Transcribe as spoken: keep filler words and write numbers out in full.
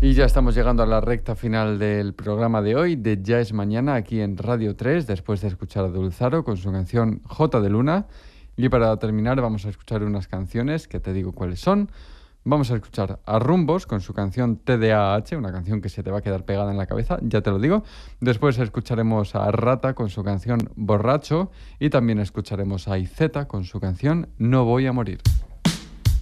Y ya estamos llegando a la recta final del programa de hoy, de Ya es Mañana, aquí en Radio tres, después de escuchar a Dulzaro con su canción J de Luna. Y para terminar vamos a escuchar unas canciones que te digo cuáles son. Vamos a escuchar a Rumbos con su canción T D A H, una canción que se te va a quedar pegada en la cabeza, ya te lo digo. Después escucharemos a Rata con su canción Borracho y también escucharemos a Izeta con su canción No voy a morir.